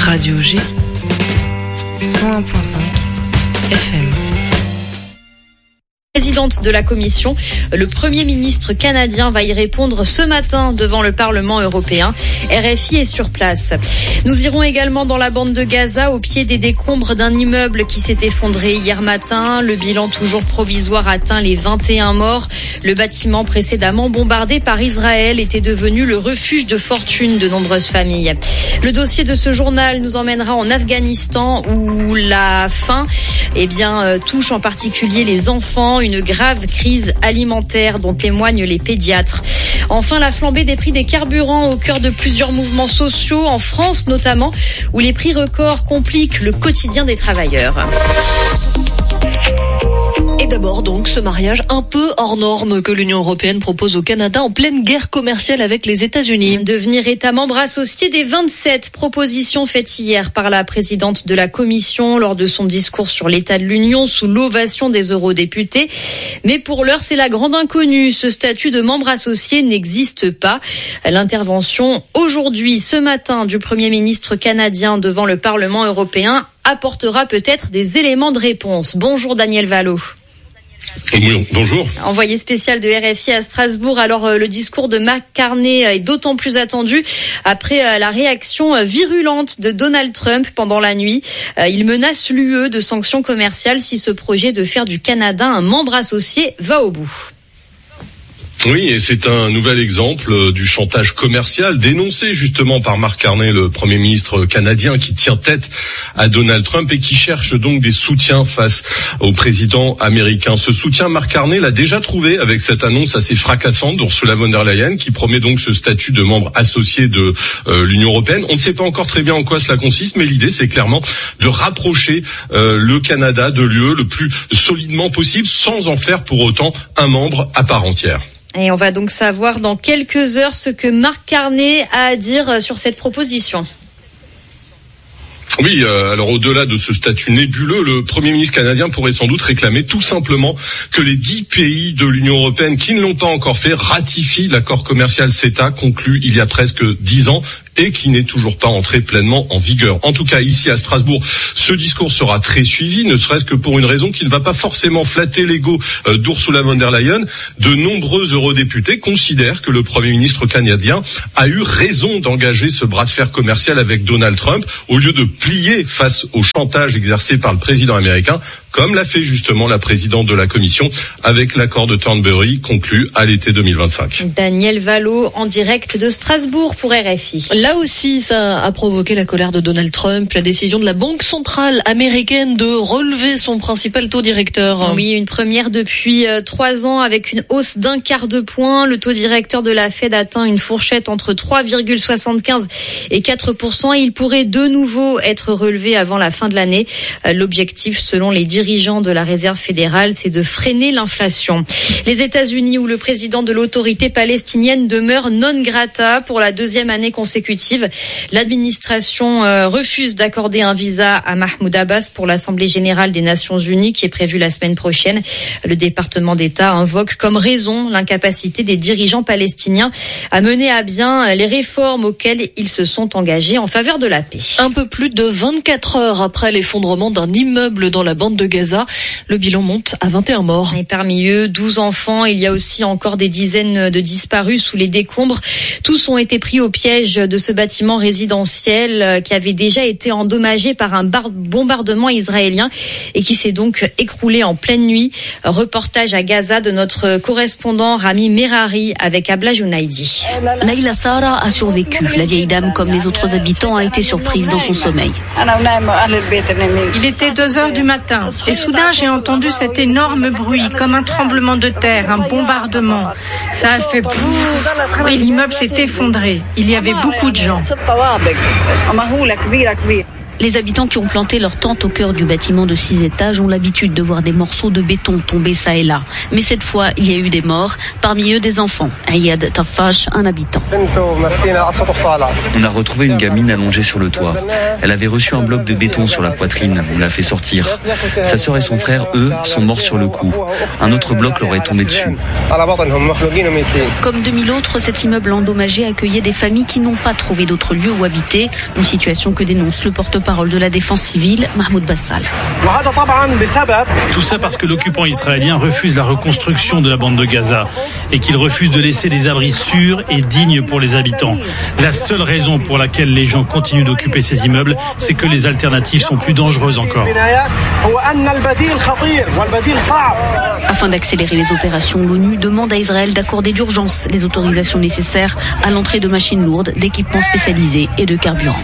Radio G 101.5 FM. Présidente de la Commission, le Premier ministre canadien va y répondre ce matin devant le Parlement européen. RFI est sur place. Nous irons également dans la bande de Gaza, au pied des décombres d'un immeuble qui s'est effondré hier matin. Le bilan toujours provisoire atteint les 21 morts. Le bâtiment précédemment bombardé par Israël était devenu le refuge de fortune de nombreuses familles. Le dossier de ce journal nous emmènera en Afghanistan où la faim touche en particulier les enfants. Une grave crise alimentaire dont témoignent les pédiatres. Enfin, la flambée des prix des carburants au cœur de plusieurs mouvements sociaux, en France notamment, où les prix records compliquent le quotidien des travailleurs. Et d'abord donc ce mariage un peu hors norme que l'Union européenne propose au Canada en pleine guerre commerciale avec les États-Unis. Devenir État membre associé des 27, proposition faite hier par la présidente de la Commission lors de son discours sur l'état de l'Union sous l'ovation des eurodéputés. Mais pour l'heure, c'est la grande inconnue. Ce statut de membre associé n'existe pas. L'intervention aujourd'hui, ce matin, du Premier ministre canadien devant le Parlement européen apportera peut-être des éléments de réponse. Bonjour Daniel Valo. Oui, bonjour. Envoyé spécial de RFI à Strasbourg. Alors, le discours de Mark Carney est d'autant plus attendu après la réaction virulente de Donald Trump pendant la nuit. Il menace l'UE de sanctions commerciales si ce projet de faire du Canada un membre associé va au bout. Oui, et c'est un nouvel exemple du chantage commercial dénoncé justement par Mark Carney, le Premier ministre canadien qui tient tête à Donald Trump et qui cherche donc des soutiens face au président américain. Ce soutien, Mark Carney l'a déjà trouvé avec cette annonce assez fracassante d'Ursula von der Leyen qui promet donc ce statut de membre associé de l'Union européenne. On ne sait pas encore très bien en quoi cela consiste, mais l'idée c'est clairement de rapprocher le Canada de l'UE le plus solidement possible sans en faire pour autant un membre à part entière. Et on va donc savoir dans quelques heures ce que Mark Carney a à dire sur cette proposition. Oui, alors au-delà de ce statut nébuleux, le Premier ministre canadien pourrait sans doute réclamer tout simplement que les 10 pays de l'Union européenne qui ne l'ont pas encore fait ratifient l'accord commercial CETA conclu il y a presque 10 ans et qui n'est toujours pas entré pleinement en vigueur. En tout cas, ici à Strasbourg, ce discours sera très suivi, ne serait-ce que pour une raison qui ne va pas forcément flatter l'ego d'Ursula von der Leyen. De nombreux eurodéputés considèrent que le Premier ministre canadien a eu raison d'engager ce bras de fer commercial avec Donald Trump au lieu de plier face au chantage exercé par le président américain, comme l'a fait justement la présidente de la Commission avec l'accord de Thornbury conclu à l'été 2025. Daniel Valo en direct de Strasbourg pour RFI. Là aussi, ça a provoqué la colère de Donald Trump, la décision de la Banque centrale américaine de relever son principal taux directeur. Oui, une première depuis 3 ans avec une hausse d'1/4 de point. Le taux directeur de la Fed atteint une fourchette entre 3,75 et 4%. Il pourrait de nouveau être relevé avant la fin de l'année. L'objectif, selon les dirigeants de la Réserve fédérale, c'est de freiner l'inflation. Les États-Unis, où le président de l'autorité palestinienne demeure non grata pour la 2e année consécutive. L'administration refuse d'accorder un visa à Mahmoud Abbas pour l'Assemblée générale des Nations unies qui est prévue la semaine prochaine. Le département d'État invoque comme raison l'incapacité des dirigeants palestiniens à mener à bien les réformes auxquelles ils se sont engagés en faveur de la paix. Un peu plus de 24 heures après l'effondrement d'un immeuble dans la bande de Gaza, le bilan monte à 21 morts. Et parmi eux, 12 enfants. Il y a aussi encore des dizaines de disparus sous les décombres. Tous ont été pris au piège de ce bâtiment résidentiel qui avait déjà été endommagé par un bombardement israélien et qui s'est donc écroulé en pleine nuit. Reportage à Gaza de notre correspondant Rami Merari avec Abla Jounaidi. Laïla Sahara a survécu. La vieille dame, comme les autres habitants, a été surprise dans son sommeil. Il était 2h du matin et soudain j'ai entendu cet énorme bruit comme un tremblement de terre, un bombardement. Ça a fait pouf et l'immeuble s'est effondré. Il y avait beaucoup de gens. Les habitants qui ont planté leur tente au cœur du bâtiment de 6 étages ont l'habitude de voir des morceaux de béton tomber ça et là. Mais cette fois, il y a eu des morts, parmi eux des enfants. Ayad Tafash, un habitant. On a retrouvé une gamine allongée sur le toit. Elle avait reçu un bloc de béton sur la poitrine. On l'a fait sortir. Sa sœur et son frère, eux, sont morts sur le coup. Un autre bloc leur est tombé dessus. Comme 2000 autres, cet immeuble endommagé accueillait des familles qui n'ont pas trouvé d'autre lieu où habiter. Une situation que dénonce le porte-parole de la défense civile, Mahmoud Bassal. Tout ça parce que l'occupant israélien refuse la reconstruction de la bande de Gaza et qu'il refuse de laisser des abris sûrs et dignes pour les habitants. La seule raison pour laquelle les gens continuent d'occuper ces immeubles, c'est que les alternatives sont plus dangereuses encore. Afin d'accélérer les opérations, l'ONU demande à Israël d'accorder d'urgence les autorisations nécessaires à l'entrée de machines lourdes, d'équipements spécialisés et de carburant.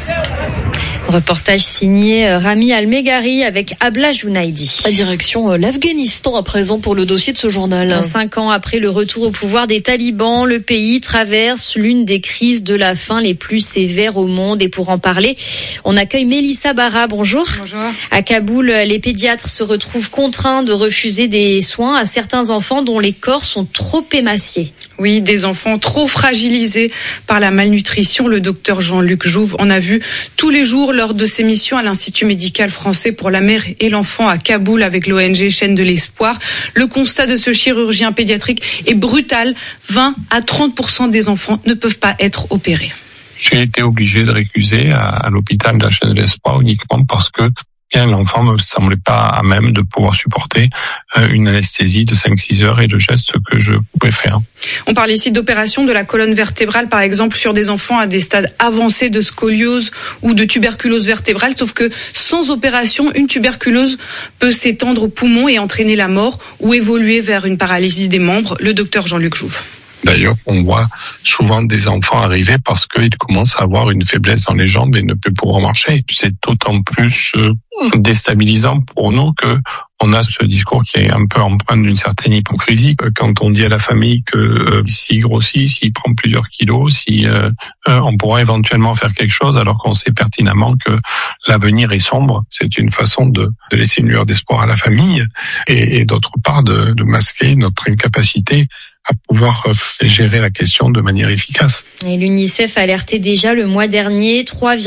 Reportage signé Rami Al-Meghari avec Abla Jounaidi. À direction l'Afghanistan à présent pour le dossier de ce journal. 5 ans après le retour au pouvoir des talibans, le pays traverse l'une des crises de la faim les plus sévères au monde. Et pour en parler, on accueille Mélissa Barra. Bonjour. Bonjour. À Kaboul, les pédiatres se retrouvent contraints de refuser des soins à certains enfants dont les corps sont trop émaciés. Oui, des enfants trop fragilisés par la malnutrition. Le docteur Jean-Luc Jouve en a vu tous les jours lors de ses missions à l'Institut médical français pour la mère et l'enfant à Kaboul avec l'ONG Chaîne de l'Espoir. Le constat de ce chirurgien pédiatrique est brutal. 20 à 30% des enfants ne peuvent pas être opérés. J'ai été obligé de récuser à l'hôpital de la Chaîne de l'Espoir uniquement parce que l'enfant ne me semblait pas à même de pouvoir supporter une anesthésie de 5-6 heures et de gestes que je pouvais faire. On parle ici d'opération de la colonne vertébrale, par exemple, sur des enfants à des stades avancés de scoliose ou de tuberculose vertébrale, sauf que sans opération, une tuberculose peut s'étendre aux poumons et entraîner la mort ou évoluer vers une paralysie des membres. Le docteur Jean-Luc Jouve. D'ailleurs, on voit souvent des enfants arriver parce qu'ils commencent à avoir une faiblesse dans les jambes et ne peuvent pouvoir marcher. C'est d'autant plus déstabilisant pour nous que on a ce discours qui est un peu empreint d'une certaine hypocrisie. Quand on dit à la famille que s'il grossit, s'il prend plusieurs kilos, si on pourra éventuellement faire quelque chose, alors qu'on sait pertinemment que l'avenir est sombre, c'est une façon de laisser une lueur d'espoir à la famille et d'autre part de masquer notre incapacité à pouvoir gérer la question de manière efficace. Et l'UNICEF a alerté déjà le mois dernier,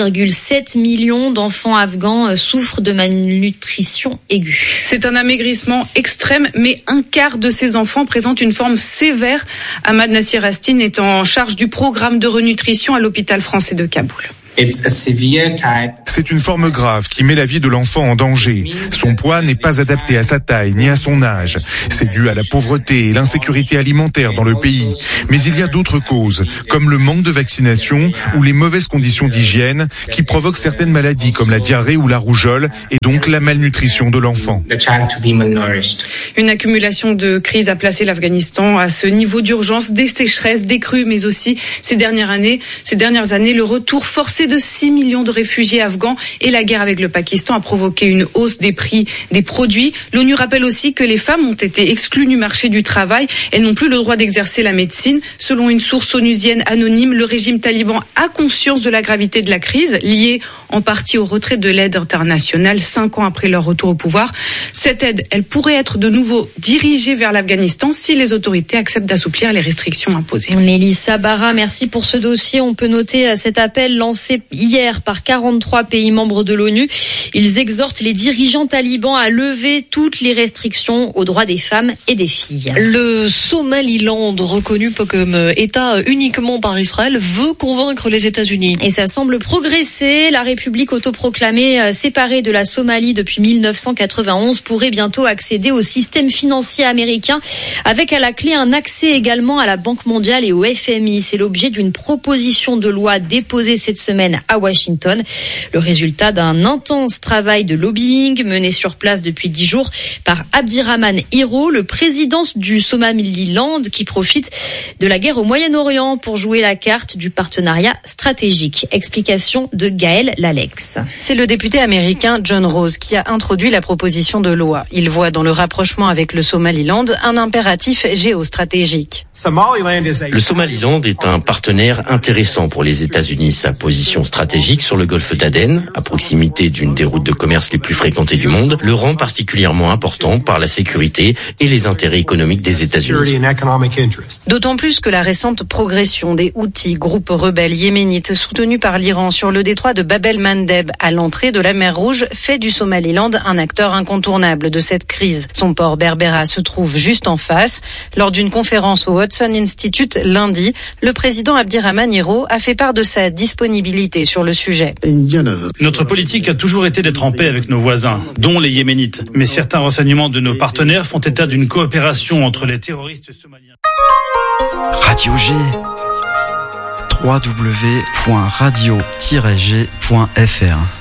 3,7 millions d'enfants afghans souffrent de malnutrition aiguë. C'est un amaigrissement extrême, mais un quart de ces enfants présentent une forme sévère. Ahmad Nassir Astine est en charge du programme de renutrition à l'hôpital français de Kaboul. C'est une forme grave qui met la vie de l'enfant en danger. Son poids n'est pas adapté à sa taille ni à son âge. C'est dû à la pauvreté et l'insécurité alimentaire dans le pays. Mais il y a d'autres causes, comme le manque de vaccination ou les mauvaises conditions d'hygiène qui provoquent certaines maladies comme la diarrhée ou la rougeole et donc la malnutrition de l'enfant. Une accumulation de crises a placé l'Afghanistan à ce niveau d'urgence, des sécheresses, des crues, mais aussi ces dernières années, le retour forcé de 6 millions de réfugiés afghans et la guerre avec le Pakistan a provoqué une hausse des prix des produits. L'ONU rappelle aussi que les femmes ont été exclues du marché du travail. Elles n'ont plus le droit d'exercer la médecine. Selon une source onusienne anonyme, le régime taliban a conscience de la gravité de la crise, liée en partie au retrait de l'aide internationale 5 ans après leur retour au pouvoir. Cette aide, elle pourrait être de nouveau dirigée vers l'Afghanistan si les autorités acceptent d'assouplir les restrictions imposées. Mélissa Barra, merci pour ce dossier. On peut noter cet appel lancé hier par 43 pays membres de l'ONU. Ils exhortent les dirigeants talibans à lever toutes les restrictions aux droits des femmes et des filles. Le Somaliland, reconnu comme État uniquement par Israël, veut convaincre les États-Unis. Et ça semble progresser. La République autoproclamée séparée de la Somalie depuis 1991 pourrait bientôt accéder au système financier américain avec à la clé un accès également à la Banque mondiale et au FMI. C'est l'objet d'une proposition de loi déposée cette semaine à Washington. Le résultat d'un intense travail de lobbying mené sur place depuis 10 jours par Abdirahman Hiro, le président du Somaliland qui profite de la guerre au Moyen-Orient pour jouer la carte du partenariat stratégique. Explication de Gaël Lalex. C'est le député américain John Rose qui a introduit la proposition de loi. Il voit dans le rapprochement avec le Somaliland un impératif géostratégique. Le Somaliland est un partenaire intéressant pour les États-Unis. Sa position position stratégique sur le golfe d'Aden, à proximité d'une des routes de commerce les plus fréquentées du monde, le rend particulièrement important par la sécurité et les intérêts économiques des États-Unis. D'autant plus que la récente progression des Houthis, groupe rebelle yéménite soutenu par l'Iran sur le détroit de Bab el-Mandeb à l'entrée de la mer Rouge fait du Somaliland un acteur incontournable de cette crise. Son port Berbera se trouve juste en face. Lors d'une conférence au Hudson Institute lundi, le président Abdirahman Hiro a fait part de sa disponibilité sur le sujet. Notre politique a toujours été d'être en paix avec nos voisins, dont les Yéménites. Mais certains renseignements de nos partenaires font état d'une coopération entre les terroristes somaliens. Radio G. www.radio-g.fr